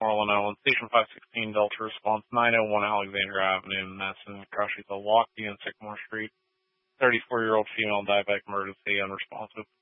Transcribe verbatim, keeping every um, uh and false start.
Moreland Island. Station five sixteen, Delta response nine oh one Alexandria Avenue, Madison, Crushing the Lockheed and Sycamore Street. thirty-four-year-old female diabetic emergency unresponsive.